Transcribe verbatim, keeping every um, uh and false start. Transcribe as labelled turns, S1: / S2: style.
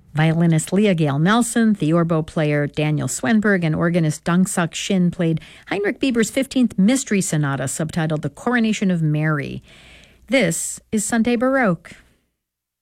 S1: Violinist Leah Gale Nelson, theorbo player Daniel Swenberg, and organist Dong-Suk Shin played Heinrich Bieber's fifteenth Mystery Sonata, subtitled The Coronation of Mary. This is Sunday Baroque.